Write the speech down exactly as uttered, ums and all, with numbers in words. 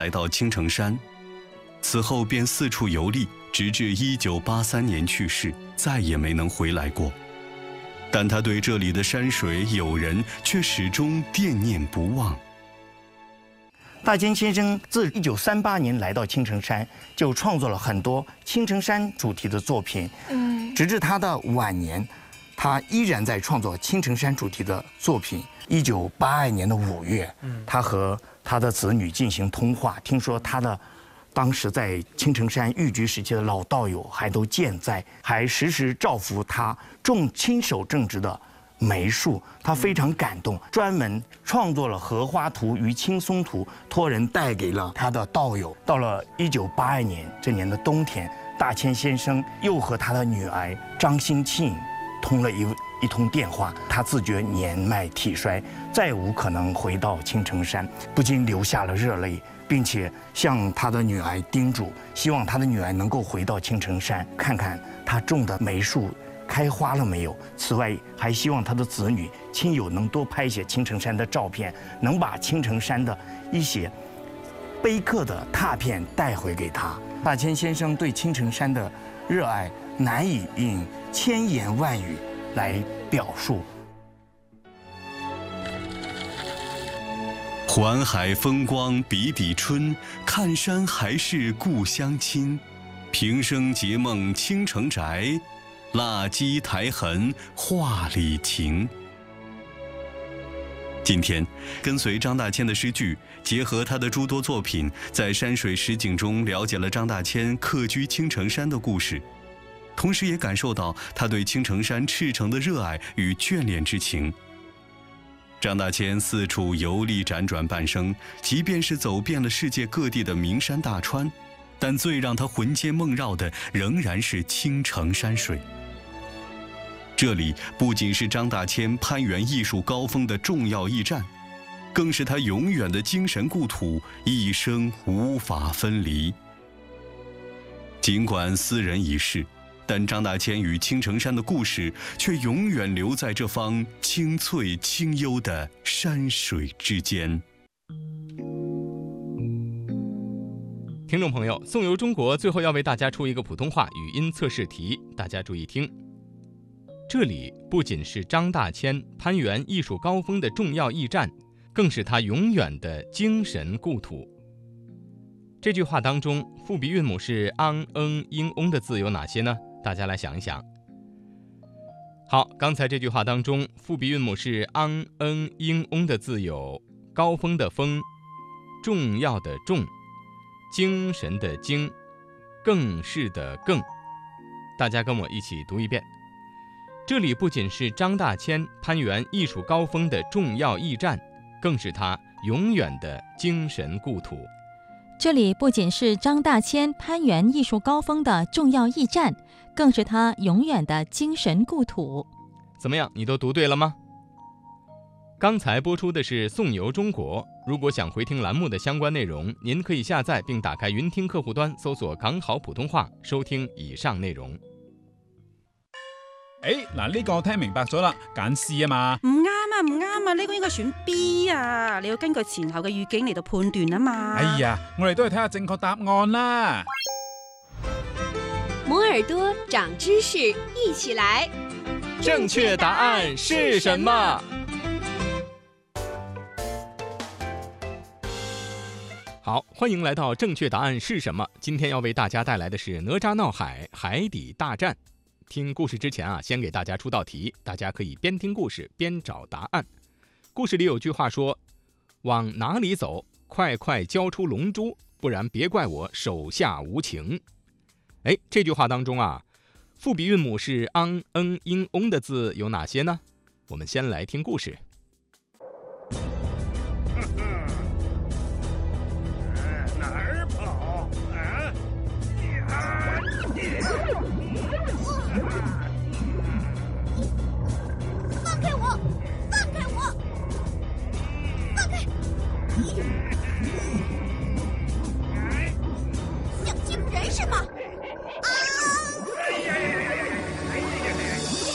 来到青城山，此后便四处游历，直至一九八三年去世，再也没能回来过。但他对这里的山水友人却始终惦念不忘。 大千先生自一九三八年来到青城山，就创作了很多青城山主题的作品。嗯，直至他的晚年，他依然在创作青城山主题的作品。一九八二年的五月，他和他的子女进行通话，听说他的当时在青城山寓居时期的老道友还都健在，还时时照拂他种亲手种植的梅树，他非常感动，专门创作了荷花图与青松图，托人带给了他的道友。到了一九八二年这年的冬天，大千先生又和他的女儿张新庆通了一一通电话，他自觉年迈体衰，再无可能回到青城山，不禁流下了热泪，并且向他的女儿叮嘱，希望他的女儿能够回到青城山，看看他种的梅树开花了没有。此外，还希望他的子女亲友能多拍些青城山的照片，能把青城山的一些碑刻的拓片带回给他。大千先生对青城山的热爱难以用千言万语来表述。 环海风光比抵春，看山还是故乡亲。平生结梦青城宅，蜡鸡苔痕画里情。今天，跟随张大千的诗句，结合他的诸多作品，在山水实景中了解了张大千客居青城山的故事，同时也感受到他对青城山赤诚的热爱与眷恋之情。张大千四处游历辗转半生，即便是走遍了世界各地的名山大川，但最让他魂牵梦绕的仍然是青城山水。这里不仅是张大千攀援艺术高峰的重要驿站，更是他永远的精神故土，一生无法分离。尽管斯人已逝，但张大千与青城山的故事却永远留在这方清脆清幽的山水之间。 听众朋友，颂游中国最后要为大家出一个普通话语音测试题，大家注意听。这里不仅是张大千攀援艺术高峰的重要驿站，更是他永远的精神故土。这句话当中，复鼻韵母是昂、嗯、英、翁的字有哪些呢？大家来想一想。好，刚才这句话当中，复鼻韵母是昂、嗯、英、翁的字有高峰的峰、重要的重、精神的精、更是的更。大家跟我一起读一遍。这里不仅是张大千攀援艺术高峰的重要驿站，更是他永远的精神故土。 这里不仅是张大千攀援艺术高峰的重要驿站，更是他永远的精神故土。 怎么样，你都读对了吗？刚才播出的是颂游中国，如果想回听栏目的相关内容，您可以下载并打开云听客户端，搜索港好普通話，收聽以上內容。 誒，嗱呢個我聽明白咗啦，揀 C 啊嘛。 唔啱啊，唔啱啊，呢個應該選 B 啊，你要根據前後嘅語境嚟到判斷啊嘛。 哎呀，我哋都係睇下正確答案啦。 摩耳朵長知識，一起來。 正確答案是什麼？好，歡迎來到正確答案是什麼？今天要為大家帶來的是哪吒鬧海海底大戰。聽故事之前啊，先給大家出道題，大家可以邊聽故事邊找答案。故事裡有句話說：往哪裡走？快快交出龍珠，不然別怪我手下無情。哎，這句話當中啊，复鼻韵母是昂、嗯、英、翁的字有哪些呢？我們先來聽故事。